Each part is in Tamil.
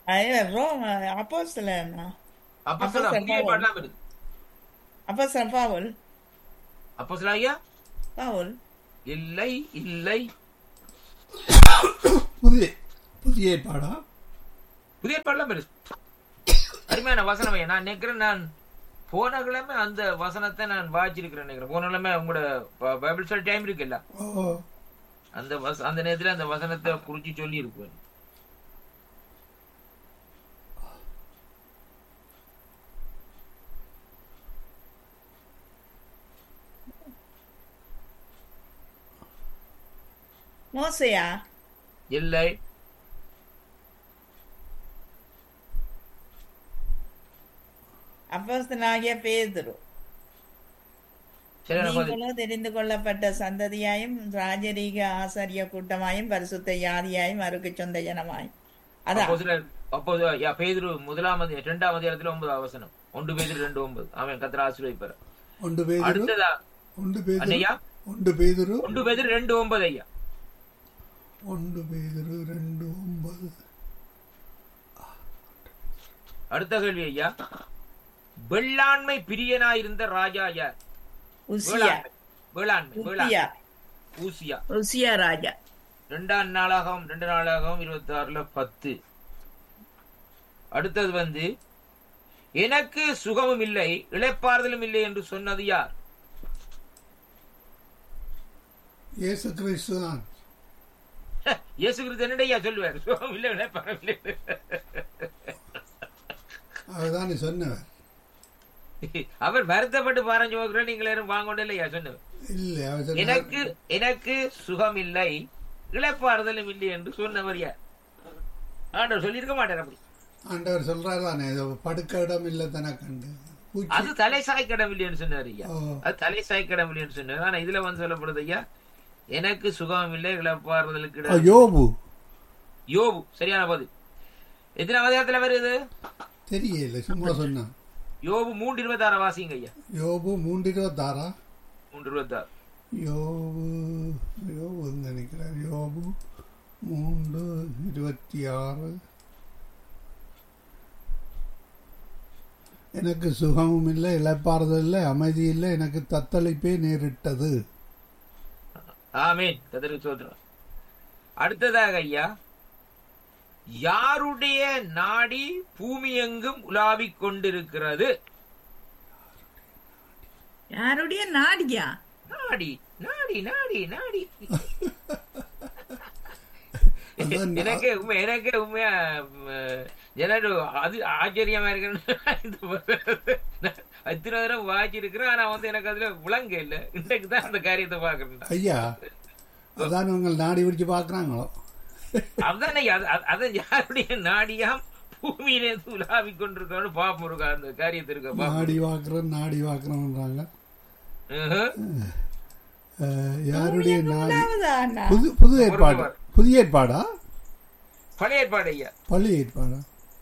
Rome, Apostle, அப்போ சொல்ல Apostle புதிய Paul, ஏற்பாடுலாம் வருது. Apostle Paul, அப்போ ஐயா Paul. இல்லை இல்லை. புதிய புதிய ஏற்பாடா? புதிய ஏற்பாடுலாம் வருது. அருமையான வசனம் ஐயா. நான் நினைக்கிறேன், நான் போன கிழமை அந்த வசனத்தை நான் வாசிச்சிருக்கிறேன் நினைக்கிறேன். போன கிழமை உங்களோட பைபிள் ஸ்டடி டைம் இருக்குல்ல, ஓ, அந்த நேரத்துல அந்த வசனத்தை குறிச்சு சொல்லி இருப்பேன். மோசையா? இல்லை. அப்போஸ்தலனாகிய பேதுரு. சரி, நான் பாதி- நீங்களோ தெரிந்து கொள்ளப்பட்ட சந்ததியாயும் ராஜரீக ஆசாரிய கூட்டமாயும் பரிசுத்த யாதியாயும் அருக்கு சொந்த ஜனமாயும். அதான் பேதுரு முதலாவது 2ஆம் அதிகாரத்துல 9ஆம் வசனம். 1 பேதுரு 2:9. அவன் கர்த்தர் ஆசீர்வதிப்பார். ஒன்று பேதுரு அடுத்ததா ஒன்று பேதுரு அண்ணையா ஒன்று பேதுரு 1 பேதுரு 2:9 ஐயா. ஒன்று பேதுரு 2:9. அடுத்த கேள்வி ஐயா. வெள்ளாண்மை பிரியனாயிருந்த ராஜா யார்? உசியா. வேளாண்மை உசியா. ஊசியா. உசியா ராஜா. 2 நாளாகவும் 26 10. அடுத்தது எனக்கு சுகமும் இல்லை இளைப்பாறுதலும் இல்லை என்று சொன்னது யார்? இயேசு கிறிஸ்து தான். இயேசு கிறிஸ்து என்னடையா சொல்லுவார்? சுகம் இல்லை இளைப்பாறுதல் இல்லை. அதுதான் நீ சொன்னவர். அவர் வருத்தப்பட்டு பாருங்க போகிறோம், நீங்கள் யாரும் வாங்கொண்டு இல்லையா சொன்னவர்? இல்ல, அவர் சொன்னார், எனக்கு எனக்கு சுகம் இல்லை இளைப்பாறுதலும் இல்லை என்று சொன்னவர் யார்? ஆண்டவர் சொல்லியிருக்க மாட்டார் அப்படி. ஆண்டவர் சொல்றாரு தானே, படுக்க இடம் இல்லை தனக்கண்டு அது தலை சாய்க்கிடம் இல்லைன்னு சொன்னார் ஐயா. ஓ. அது தலை சாய்க்கிடம் இல்லைன்னு சொன்னார். ஆனா இதுல சொல்லப்படுது ஐயா, எனக்கு சுகம் இல்லை இளைப்பாறுதலுக்கு இடம். யோபு யோபு சரியான பதில். எத்தனை அதிகாரத்துல வருது? தெரியல, சும்மா சொன்னான். யோபு 3:26 வாசிங்க ஐயா. யோபு 3:26. 3:26. யோபு யோபு நினைக்கிறேன். யோபு 3:26. எனக்கு சுகமும் இல்லை இளைப்பாறுதல் இல்லை அமைதி இல்லை எனக்கு தத்தளிப்பே நேரிட்டது. ஆமீன். கர்த்தருக்கு ஸ்தோத்திரம். அடுத்ததாக ஐயா, யாருடைய நாடி பூமி எங்கும் உலாவிக் கொண்டிருக்கிறது? யாருடைய நாடியா? நாடி நாடி நாடி நாடி. அதான் எனக்கு உண்மையா எனக்கு அது ஆச்சரியமா இருக்கு. இத்தனை தடவை வாய்ச்சி இருக்கிறேன், ஆனா எனக்கு அதுல விளங்க இல்ல. இன்னைக்கு தான் அந்த காரியத்தை பாக்குறேன் ஐயா, அதான் உங்கள் நாடி பிடிச்சு பாக்குறாங்களோ. அதானே அதான் யாருடைய நாடியாம் பூமியிலே உலாவிக் கொண்டிருக்கான்னு பாப்போம் இருக்கா அந்த காரியத்திற்கு. நாடி வாக்குறோம்ன்றாங்க. யாருடைய நாடி? மூன்றாவதா? புது ஏற்பாடு. புதிய ஏற்பாடா பழைய ஏற்பாடு ஐயா? பழைய ஏற்பாடா?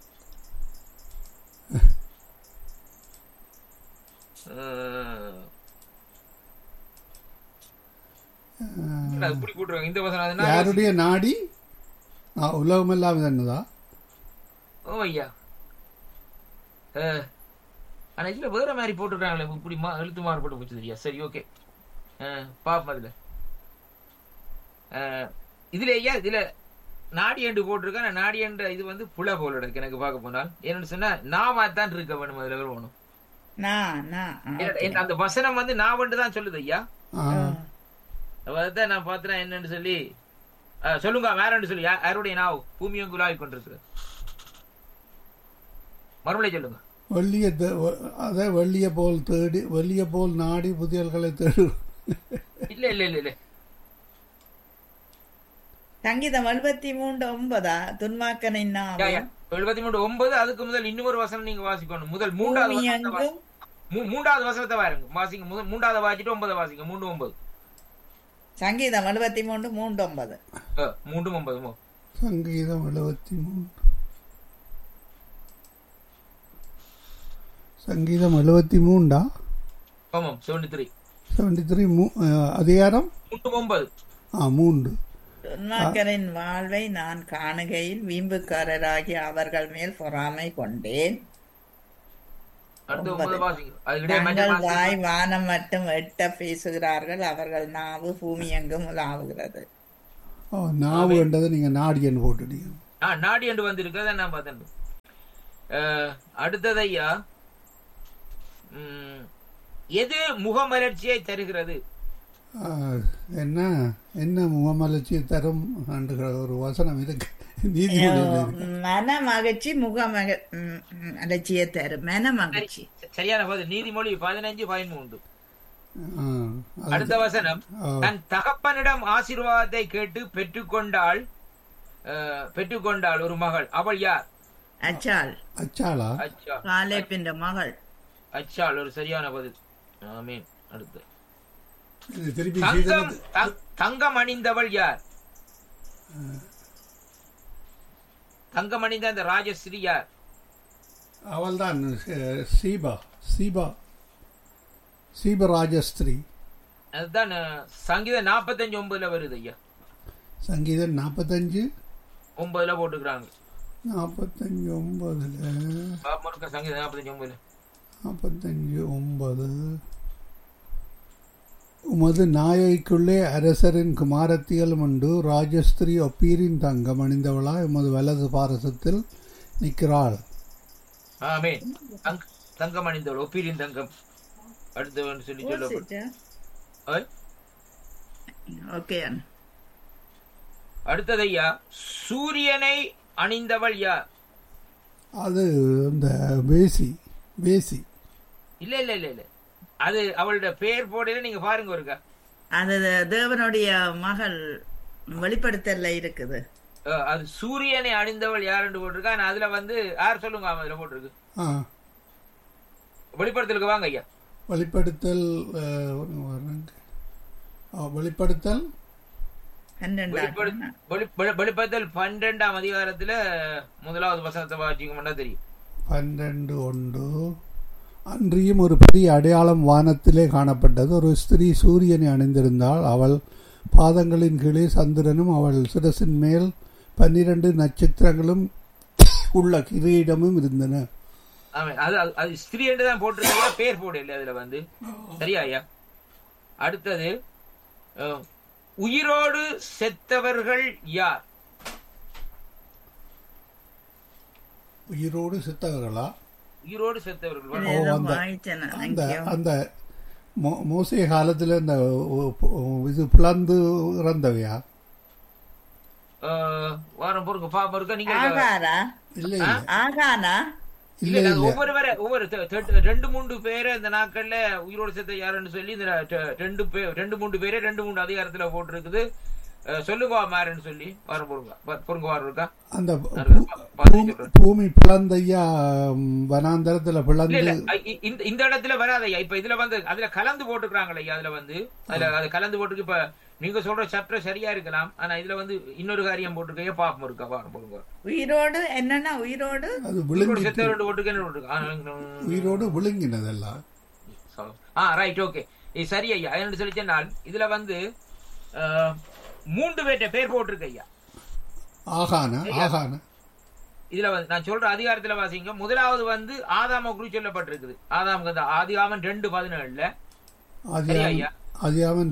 இப்படி கூட்டுருவாங்க இந்த வசனம். யாருடைய நாடி? உலகம் எல்லாம் என்னதா? ஓ ஐயா, ஆனா இதுல வேற மாதிரி போட்டுருக்காங்களே, இப்படி எழுத்து மாறுபட்டு போச்சு ஐயா. சரி, ஓகே, பாப்போம். இதுல ஐயா, இதுல நாடி என்று போட்டிருக்கா. நாடி என்ற இது புல போல இருக்கு எனக்கு பார்க்க போனால். என்னன்னு சொன்னா நாவாத்தான் இருக்க வேணும், அதுல வேணும். அந்த வசனம் நாவண்டு தான் சொல்லுது ஐயா. அதான் நான் பாத்துறேன் என்னன்னு சொல்லி சொல்லுங்க. வேற சொல்லி யாருடைய நாவு பூமி எங்குலாவிக் கொண்டிருக்கு? மறுமொழி சொல்லுங்க. வெள்ளிய போல் தேடி, வெள்ளிய போல் நாடி புதியல்களை தேடு. இல்ல இல்ல இல்ல இல்ல. சங்கீதம் 73:9 துன்மார்க்கனின் நாவு. 73:9. அதுக்கு முதல் இன்னொரு வசனம் நீங்க வாசிக்கணும். முதல் மூன்றாவது வசனத்தை வாசிங்க. மூன்றாவது வாசிட்டு 9 வாசிங்க. 3:9. சங்கீதம் 73:3:9. 3:9. சங்கீதம் 73. சங்கீதம் 73. ஆமாம், 73. 73 அதிகாரம் 3:9. 3. துன்மார்க்கரின் வாழ்வை நான் காணுகையில் வீம்புக்காரராகிய அவர்கள் மேல் பொறாமை கொண்டேன். அடுத்து 9 9. வாசிங்க. அதுக்கிட்டே தங்கள் மஞ்சள் வாய் வானம் மட்டும் எட்ட பேசுகிறார்கள், அவர்கள் நாவு பூமி எங்கும் உலாவுகிறது. நாவு என்றதை நீங்க நாடியன்னு போட்டுட்டீங்க. நாடி என்று வந்திருக்கிறத நான் பார்த்தேன். அடுத்தது ஐயா, எது முகமலர்ச்சியை தருகிறது? என்ன என்ன முகமலர்ச்சியை தரும் என்ற ஒரு வசனம் இருக்கு நீதிமொழியில் இருக்கு. மன மகிழ்ச்சி முகமலர்ச்சியை தரும். மன மகிழ்ச்சி சரியான பதில். நீதிமொழி 15:13. அடுத்த அது வசனம், தன் தகப்பனிடம் ஆசீர்வாதத்தை கேட்டு பெற்றுக்கொண்டாள் ஒரு மகள், அவள் யார்? அச்சாள். அச்சாளா? அச்சாள். காலேப்பின் மகள். அச்சாள் ஒரு சரியான பதில். ஆமீன். அடுத்து, இது திருப்பி தங்கம் அணிந்தவள் யார்? தங்கம் அணிந்த அந்த ராஜஸ்ரீ யார்? அவள் தான் சீபா சீபா சீபராஜஸ்திரி. அதுதான் சங்கீதம் 45:9 வருது ஐயா. சங்கீதம் 45:9 போட்டுக்கிறாங்க. 45:9 சங்கீதம் 45:9. 45:9 உமது நாயைக்குள்ளே அரசரின் குமாரத்திகளும் உண்டு. ராஜஸ்திரி ஒப்பீரின் தங்கம் அணிந்தவளா உமது வலது பாரசத்தில் நிற்கிறாள். ஆமீன். தங்கம் அணிந்தவள் ஒப்பீரின் தங்கம். அடுத்து சொல்லி சொல்லப்பட்டு அடுத்தது ஐயா, சூரியனை அணிந்தவள் யார்? அது இந்த பேசி பேசி இல்ல இல்ல இல்ல இல்ல, அது அவளுடைய பெயர் போடையில நீங்க பாருங்க ஒருக்கா. அது தேவனுடைய மகள் வெளிப்படுத்தல இருக்குது. அது சூரியனை அணிந்தவள் யார் என்று போட்டிருக்கா. அதுல யார் சொல்லுங்க, அதுல போட்டிருக்கு. வெளிப்படுத்தலுக்கு வாங்க ஐயா. வெளிப்படுத்தல் வெளிப்படுத்தல் 12ஆம் அதிகாரத்துல 1வது வசனத்தை வாசிக்க தெரியும். 12:1 அன்றியும் ஒரு பெரிய அடையாளம் வானத்திலே காணப்பட்டது. ஒரு ஸ்திரீ சூரியனை அணிந்திருந்தாள். அவள் பாதங்களின் கீழே சந்திரனும் அவள் சிரசின் மேல் 12 நட்சத்திரங்களும் உள்ள கிரீடமும் இருந்தன. அது ஸ்திரீ என்று தான் போட்டிருக்க, பேர் போட இல்லை அதுல சரியா ஐயா. அடுத்தது, உயிரோடு செத்தவர்கள் யார்? உயிரோடு செத்தவர்களா? உயிரோடு செத்தவர்கள் அந்த மோசே காலத்துல இந்த இது பிளந்து இறந்தவையா? வாரம் பொறுங்க பாப்பா இருக்க நீங்க. இல்ல இல்ல, ஒவ்வொரு 2-3 பேரை இந்த நாட்கள்ல உயிரோடு செத்த யாருன்னு சொல்லி இந்த 2-3 பேரை 2-3 அதிகாரத்துல போட்டிருக்குது. சொல்லுவா மாறன்னு சொல்லி வாரம் பொறுங்க வாரம் இருக்கா. அந்த பூமி பிளந்தையா வனாந்தரத்துல பிளந்து இந்த இடத்துல வராதையா. இப்ப இதுல அதுல கலந்து போட்டுக்கிறாங்களே அதுல அதுல கலந்து போட்டுருக்கு. இப்ப நீங்க சொல்ற சாப்டர் சரியா இருக்கலாம், ஆனா இதுல இன்னொரு காரியம் போட்டுருக்க பாப்பம் இருக்கா. வாரம் பொறுங்க. உயிரோடு என்னன்னா உயிரோடு செத்தவரோடு போட்டுக்க உயிரோடு விழுங்கினதெல்லாம். ரைட், ஓகே, இது சரி ஐயா. என்ன சொல்லி சொன்னால் இதுல 3 பேர்ட்ட பேர் போட்டிருக்கு ஐயா. இதுல நான் சொல்ற அதிகாரத்துல வாசிங்க. முதலாவது ஆதாம குறித்து சொல்லப்பட்டிருக்குது. ஆதாமுக்கு ஆதியாமன் 2:17. ஆதியாமன்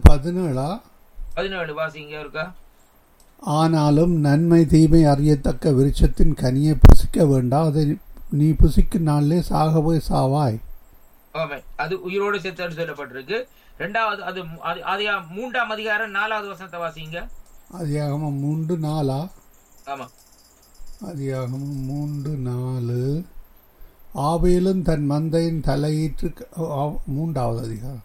2:17 வாசிங்க இருக்கா. ஆனாலும் நன்மை தீமை அறியத்தக்க விருட்சத்தின் கனியை புசிக்க வேண்டாம், அதை நீ புசிக்கும் நாளிலே சாகவே சாவாய். அது உயிரோடு செத்தன்னு சொல்லப்பட்டிருக்கு. ரெண்டாவது அது 3ஆம் அதிகாரம் 4வது வசனத்தை வாசிங்க. அதிகாரம் 3:4. ஆமா, அதிகாரம் 3:4. ஆபேலும் தன் மந்தையின் தலையீற்று 3வது அதிகாரம்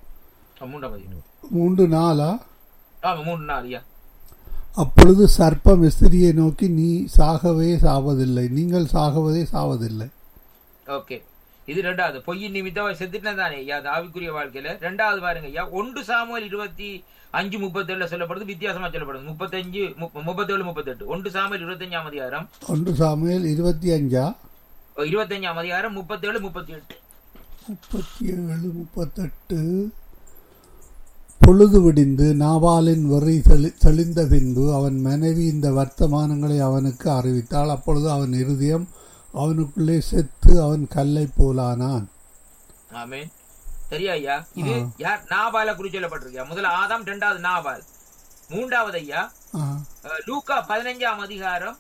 3:4. ஆமா 3:4. அப்பொழுது சர்ப்பம் ஸ்திரியை நோக்கி, நீ சாகவே சாவதில்லை, நீங்கள் சாகவதே சாவதில்லை. ஓகே, இது ரெண்டாவது. பொய்யின் நிமித்தம் செத்துட்டேன் தானே ஐயா, அது ஆவிக்குரிய வாழ்க்கையில. ரெண்டாவது பாருங்க ஐயா, 1 சாமுவேல் 25:37 சொல்லப்படுது, வித்தியாசமா சொல்லப்படுது. 35, 37, 38. 1 சாமுவேல் 25ஆம் அதிகாரம். 1 சாமுவேல் 25ஆம் அதிகாரம் 37, 38. பொழுது விடிந்து நாபாலின் வெறி தெளிந்த பின்பு அவன் மனைவி இந்த வர்த்தமானங்களை அவனுக்கு அறிவித்தாள். அப்பொழுது அவன் இருதயம் அவனுக்குள்ளே செத்து அவன் கல்லை போலானான். ஆமென். சரியா ஐயா? இது யார்? நாபால குறிச்சு சொல்லப்பட்டிருக்கியா? முதல்ல ஆதாம், இரண்டாவது நாபால், மூன்றாவது ஐயா லூக்கா 15ஆம் அதிகாரம்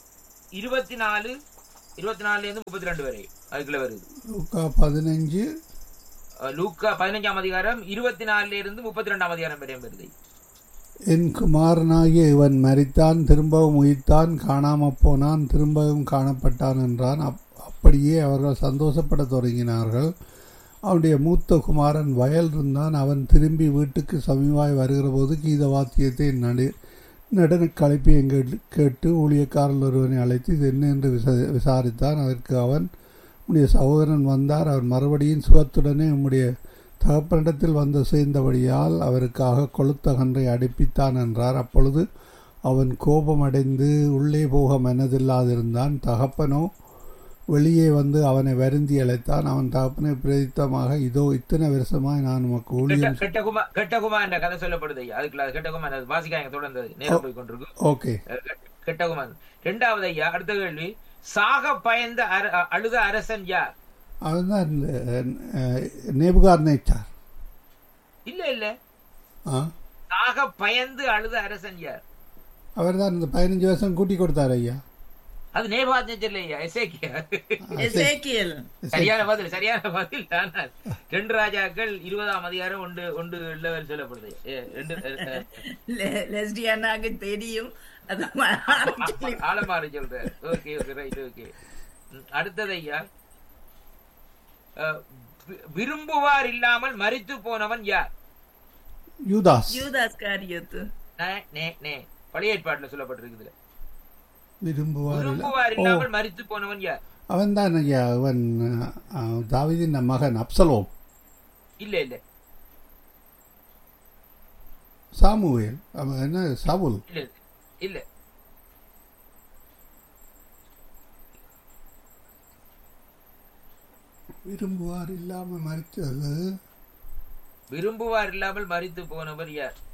24 32 வரை அதுக்குள்ள வருது. லூக்கா 15ஆம் அதிகாரம் 24 32 அதிகாரம் வரை வருது. என் குமாரனாகிய இவன் மரித்தான், திரும்பவும் உயிர்த்தான், காணாமற் போனான், திரும்பவும் காணப்பட்டான் என்றான். அப்படியே அவர்கள் சந்தோஷப்பட தொடங்கினார்கள். அவனுடைய மூத்த குமாரன் வயல் இருந்தான். அவன் திரும்பி வீட்டுக்கு சமீபமாய் வருகிற போது கீத வாத்தியத்தை நடன கலைப்பை கேட்டு ஊழியக்காரல் ஒருவனை அழைத்து இது என்ன என்று விசாரித்தான். அதற்கு அவன், உம்முடைய சகோதரன் வந்தார், அவர் மறுபடியும் சுகத்துடனே உம்முடைய தகப்பனிடத்தில் வந்து சேர்ந்தபடியால் அவருக்காக கொளுத்த கன்றை அடுப்பித்தான் என்றார். அப்பொழுது அவன் கோபமடைந்து உள்ளே போக மனதில்லாதிருந்தான். தகப்பனோ வெளியே வந்து அவனை வருந்தி அழைத்தான். அவன் தகப்பனை பிரதித்தமாக, இதோ இத்தனை வருஷமாய் நான் உமக்கு ஊழியம். கெட்டகுமார் என்ற கதை சொல்லப்படுது. அதுக்குள்ள கெட்டகுமார் வாசிக்காங்க தொடர்ந்து நேரம் போய் கொண்டிருக்கு. ஓகே, கெட்டகுமார். இரண்டாவது ஐயா, அடுத்த கேள்வி, சாக பயந்த அழுத அரசன் யார்? அவன்தான் நேபுகாத்நேச்சார். இல்ல சாக பயந்து அழுத அரசன் யார்? அவர் தான் இந்த 15 வருஷம் கூட்டி கொடுத்தார் ஐயா. அது நேபுகாத்நேச்சர் ஐயா, எசேக்கியேல். சரியான பதில். ஆனால் 2 ராஜாக்கள் 20ஆம் அதிகாரம் 1 சொல்லப்படுது. தெரியும் ஆலமாறு சொல்ற. Okay, right, okay. அடுத்தது ஐயா, விரும்புவார் இல்லாமல் மரித்து போனவன் யார்? யூதாஸ். பழைய ஏற்பாட்டுல சொல்லப்பட்டிருக்குது. விரும்புவார் இல்லாமல் மரித்து போனவன் யார்? அவன் தான் ஐயா, அவன் தாவீதின் மகன் அப்சலோம். இல்ல சாமுவேல். அவன் என்ன, சவுல்? இல்ல விரும்புவார் இல்லாமல் மரித்தது. விரும்புவார் இல்லாமல் மரித்து போனவர் யார்?